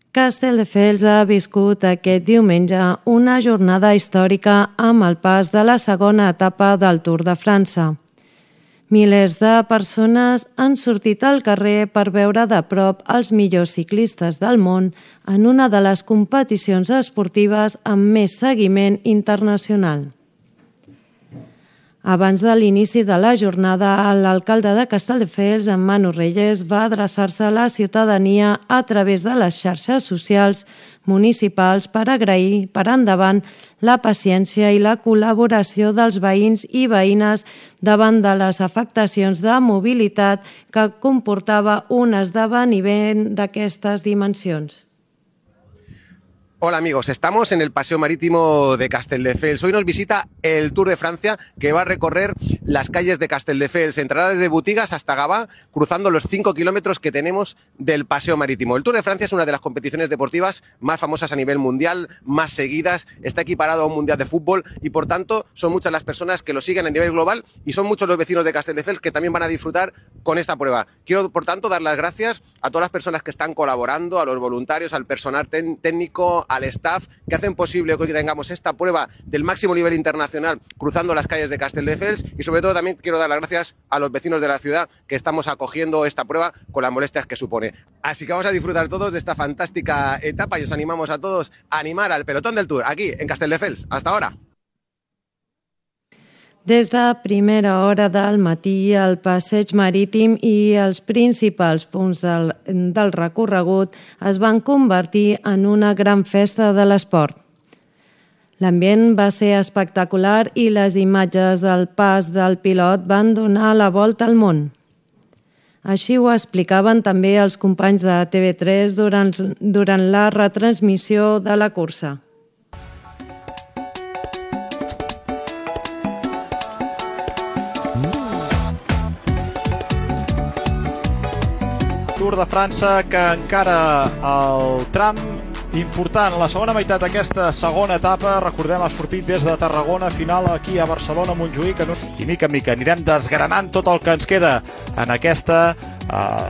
Castelldefels ha viscut aquest diumenge una jornada històrica amb el pas de la segona etapa del Tour de França. Milers de persones han sortit al carrer per veure de prop els millors ciclistes del món en una de les competicions esportives amb més seguiment internacional. Abans de l'inici de la jornada, l'alcalde de Castelldefels, en Manu Reyes, va adreçar-se a la ciutadania a través de les xarxes socials municipals per agrair per endavant la paciència i la col·laboració dels veïns i veïnes davant de les afectacions de mobilitat que comportava un esdeveniment d'aquestes dimensions. Hola amigos, estamos en el Paseo Marítimo de Castelldefels. Hoy nos visita el Tour de Francia que va a recorrer las calles de Castelldefels. Entrará desde Boutigas hasta Gavà, cruzando los 5 kilómetros que tenemos del Paseo Marítimo. El Tour de Francia es una de las competiciones deportivas más famosas a nivel mundial, más seguidas, está equiparado a un mundial de fútbol y por tanto son muchas las personas que lo siguen a nivel global y son muchos los vecinos de Castelldefels que también van a disfrutar con esta prueba. Quiero por tanto dar las gracias a todas las personas que están colaborando, a los voluntarios, al personal técnico, al staff, que hacen posible que hoy tengamos esta prueba del máximo nivel internacional cruzando las calles de Castelldefels y sobre todo también quiero dar las gracias a los vecinos de la ciudad que estamos acogiendo esta prueba con las molestias que supone. Así que vamos a disfrutar todos de esta fantástica etapa y os animamos a todos a animar al pelotón del Tour aquí en Castelldefels. Hasta ahora. Des de primera hora del matí, el passeig marítim i els principals punts del recorregut es van convertir en una gran festa de l'esport. L'ambient va ser espectacular i les imatges del pas del pilot van donar la volta al món. Així ho explicaven també els companys de TV3 durant la retransmissió de la cursa. Tour de França que encara el tram important. La segona meitat d'aquesta segona etapa, recordem, ha sortit des de Tarragona, final aquí a Barcelona, Montjuïc, i mica en mica anirem desgranant tot el que ens queda en aquesta